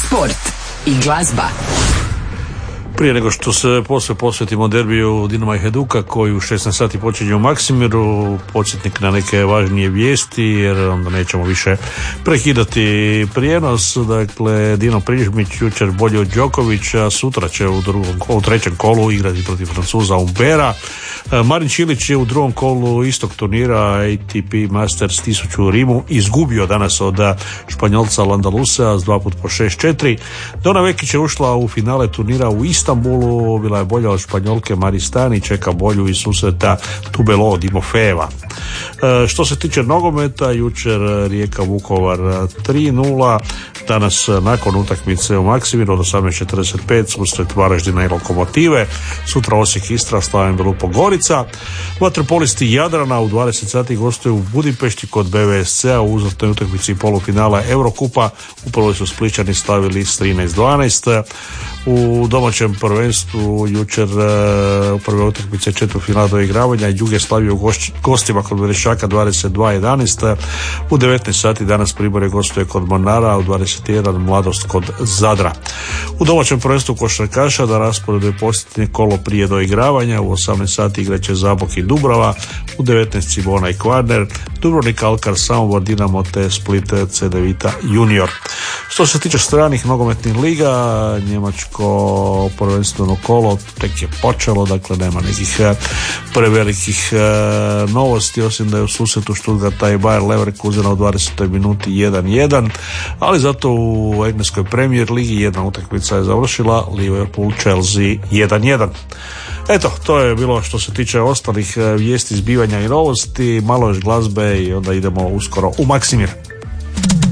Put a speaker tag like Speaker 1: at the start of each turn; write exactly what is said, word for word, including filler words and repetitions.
Speaker 1: Sport i glazba.
Speaker 2: Prije nego što se posve posvetimo derbiju Dinama i Hajduka koji u šesnaest sati počinje u Maksimiru, podsjetnik na neke važnije vijesti jer onda nećemo više prekidati prijenos. Dakle, Dino Prižmić jučer bolje od Đokovića, sutra će u drugom kolu, u trećem kolu igrati protiv Francuza Humbera. Marin Čilić je u drugom kolu istog turnira A T P Masters tisuću u Rimu izgubio danas od Španjolca Landalusa s dva put po šest četiri. Dona Vekić je ušla u finale turnira u Istanbulu, bila je bolja od Španjolke Maristani, čeka bolju iz susreta Tubelo Dimofejeva. E, što se tiče nogometa, jučer Rijeka Vukovar tri nula, danas nakon utakmice u Maksimiru od osamnaest četrdeset pet susret Varaždina i Lokomotive, sutra Osijek Istra, Slaven Belupo Gorica. Vaterpolisti Jadrana u dvadeset sati gostuju u Budimpešti kod B V S C-a u uzvratnoj utakmici polufinala Eurokupa, upravo su Splićani stavili s trinaest dvanaest. U domaćem prvenstvu jučer u prve utakmice četvrtfinala doigravanja Jugoslavije u gostima kod Vrešćaka dvadeset dva jedanaest. U devetnaest sati danas Primorje gostuje kod Mornara, u dvadeset jedan Mladost kod Zadra. U domaćem prvenstvu košarkaša na rasporedu je posljednje kolo prije doigravanja, u osamnaest sati igraće Zabok i Dubrava, u devetnaest Cibona i Kvarner, Dubrovnik, Alkar, Samobor, Dinamo te Split C D Vita Junior. Što se tiče stranih nogometnih liga, njemačko prvenstveno kolo tek je počelo, dakle nema nekih prevelikih e, novosti, osim da je u susretu Stuttgarta i Bayer Leverkusena u dvadesetoj minuti jedan jedan, ali zato u engleskoj Premier ligi jedna utakmica je završila, Liverpool Chelsea jedan jedan. Eto, to je bilo što se tiče ostalih vijesti, zbivanja i novosti, malo još glazbe i onda idemo uskoro u Maksimir.